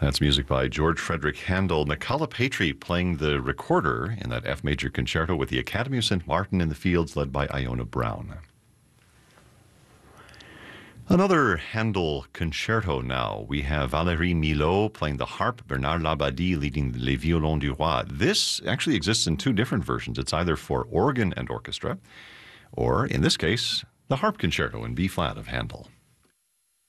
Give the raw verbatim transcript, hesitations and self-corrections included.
That's music by George Frederick Handel. Nicola Patry playing the recorder in that F major concerto with the Academy of Saint Martin in the Fields, led by Iona Brown. Another Handel concerto now. We have Valérie Milhaud playing the harp, Bernard Labadie leading Les Violons du Roi. This actually exists in two different versions. It's either for organ and orchestra, or in this case, the harp concerto in B flat of Handel.